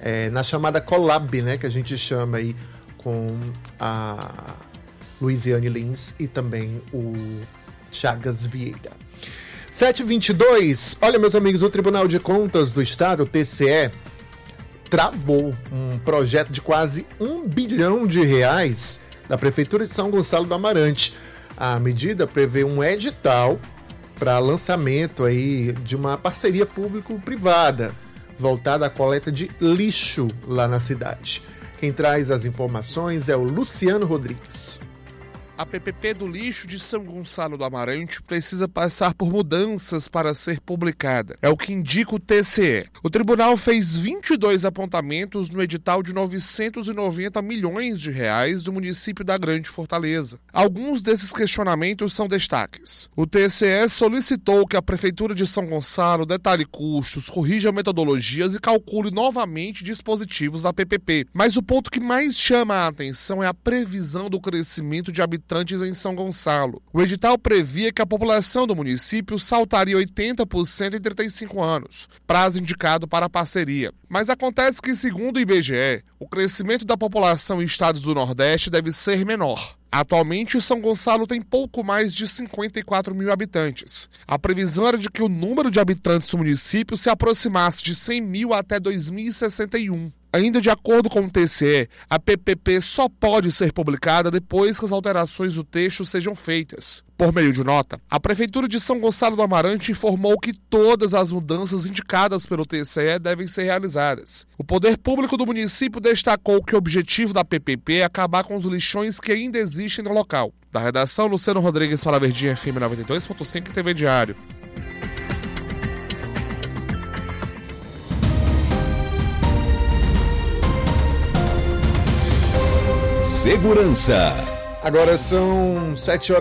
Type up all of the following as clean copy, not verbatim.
na chamada Collab, né, que a gente chama aí com a Luiziane Lins e também o Chagas Vieira. 7h22, olha, meus amigos, o Tribunal de Contas do Estado, o TCE, travou um projeto de quase R$1 bilhão da Prefeitura de São Gonçalo do Amarante. A medida prevê um edital para lançamento aí de uma parceria público-privada voltada à coleta de lixo lá na cidade. Quem traz as informações é o Luciano Rodrigues. A PPP do lixo de São Gonçalo do Amarante precisa passar por mudanças para ser publicada. É o que indica o TCE. O tribunal fez 22 apontamentos no edital de R$990 milhões do município da Grande Fortaleza. Alguns desses questionamentos são destaques. O TCE solicitou que a Prefeitura de São Gonçalo detalhe custos, corrija metodologias e calcule novamente dispositivos da PPP. Mas o ponto que mais chama a atenção é a previsão do crescimento de habitantes em São Gonçalo. O edital previa que a população do município saltaria 80% em 35 anos, prazo indicado para a parceria. Mas acontece que, segundo o IBGE, o crescimento da população em estados do Nordeste deve ser menor. Atualmente, São Gonçalo tem pouco mais de 54 mil habitantes. A previsão era de que o número de habitantes do município se aproximasse de 100 mil até 2061. Ainda de acordo com o TCE, a PPP só pode ser publicada depois que as alterações do texto sejam feitas. Por meio de nota, a Prefeitura de São Gonçalo do Amarante informou que todas as mudanças indicadas pelo TCE devem ser realizadas. O poder público do município destacou que o objetivo da PPP é acabar com os lixões que ainda existem no local. Da redação, Luciano Rodrigues para a Verdinha FM 92.5 e TV Diário. Segurança. Agora são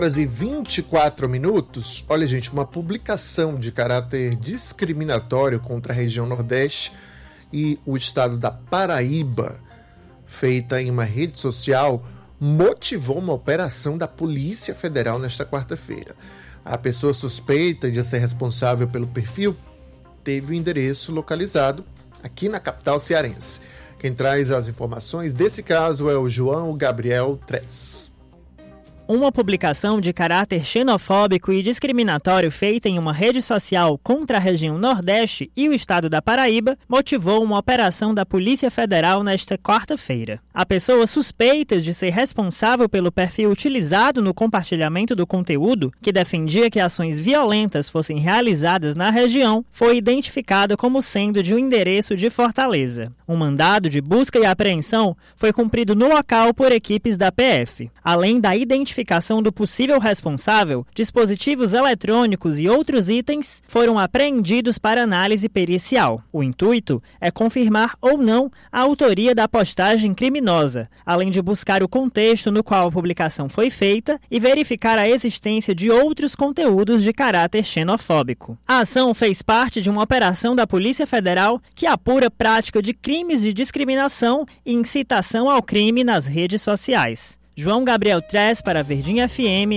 7h24. Olha, gente, uma publicação de caráter discriminatório contra a região Nordeste e o estado da Paraíba, feita em uma rede social, motivou uma operação da Polícia Federal nesta quarta-feira. A pessoa suspeita de ser responsável pelo perfil teve o endereço localizado aqui na capital cearense. Quem traz as informações desse caso é o João Gabriel Tres. Uma publicação de caráter xenofóbico e discriminatório feita em uma rede social contra a região Nordeste e o estado da Paraíba motivou uma operação da Polícia Federal nesta quarta-feira. A pessoa suspeita de ser responsável pelo perfil utilizado no compartilhamento do conteúdo, que defendia que ações violentas fossem realizadas na região, foi identificada como sendo de um endereço de Fortaleza. Um mandado de busca e apreensão foi cumprido no local por equipes da PF. Além da identificação do possível responsável, dispositivos eletrônicos e outros itens foram apreendidos para análise pericial. O intuito é confirmar ou não a autoria da postagem criminosa, além de buscar o contexto no qual a publicação foi feita e verificar a existência de outros conteúdos de caráter xenofóbico. A ação fez parte de uma operação da Polícia Federal que apura prática de crimes de discriminação e incitação ao crime nas redes sociais. João Gabriel Tres para Verdinha FM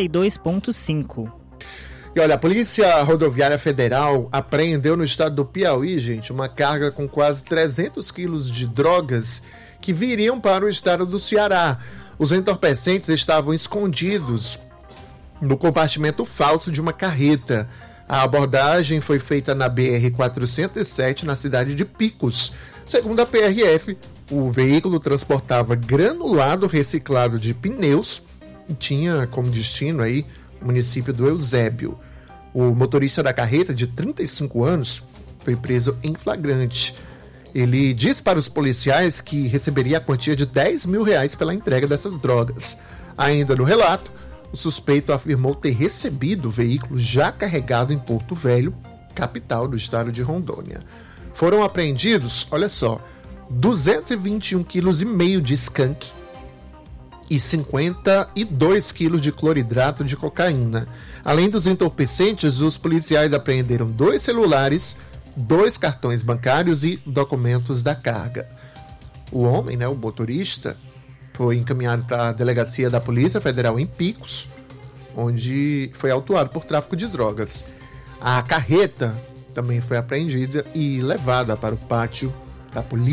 92.5. E olha, a Polícia Rodoviária Federal apreendeu no estado do Piauí, gente, uma carga com quase 300 quilos de drogas que viriam para o estado do Ceará. Os entorpecentes estavam escondidos no compartimento falso de uma carreta. A abordagem foi feita na BR-407, na cidade de Picos. Segundo a PRF, o veículo transportava granulado reciclado de pneus e tinha como destino aí o município do Eusébio. O motorista da carreta, de 35 anos, foi preso em flagrante. Ele disse para os policiais que receberia a quantia de R$10 mil pela entrega dessas drogas. Ainda no relato, o suspeito afirmou ter recebido o veículo já carregado em Porto Velho, capital do estado de Rondônia. Foram apreendidos, olha só, 221,5 kg de skunk e 52 kg de cloridrato de cocaína. Além dos entorpecentes, os policiais apreenderam 2 celulares, 2 cartões bancários e documentos da carga. O homem, o motorista, foi encaminhado para a delegacia da Polícia Federal em Picos, onde foi autuado por tráfico de drogas. A carreta também foi apreendida e levada para o pátio da Polícia